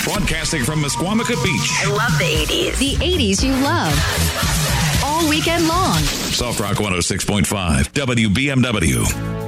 Broadcasting from Mesquamicut Beach. I love the 80s. The 80s you love. All weekend long. Soft Rock 106.5 WBMW.